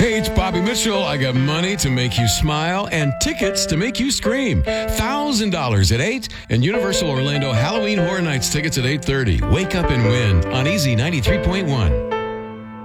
Hey, it's Bobby Mitchell. I got money to make you smile and tickets to make you scream. $1,000 at 8 and Universal Orlando Halloween Horror Nights tickets at 8:30. Wake up and win on Easy 93.1.